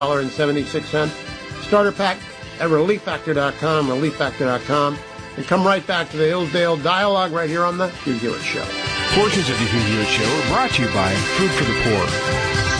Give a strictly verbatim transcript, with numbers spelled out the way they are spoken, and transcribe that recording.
dollars and seventy-six cents. Starter pack at relief factor dot com, relief factor dot com. And come right back to the Hillsdale Dialogue right here on the Hugh Hewitt Show. Portions of the Hugh Hewitt Show are brought to you by Food for the Poor.